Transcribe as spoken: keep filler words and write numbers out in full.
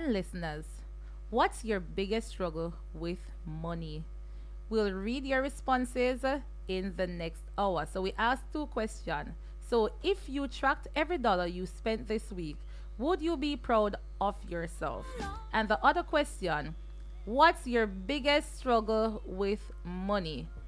And listeners, what's your biggest struggle with money? We'll read your responses uh, in the next hour. So we asked two questions. So if you tracked every dollar you spent this week, would you be proud of yourself? And the other question, what's your biggest struggle with money?